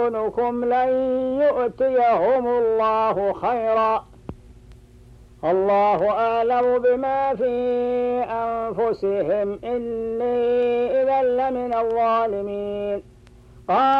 يحزنكم لن يؤتيهم الله خيرا الله أعلم بما في أنفسهم إني إذا لمن الظالمين.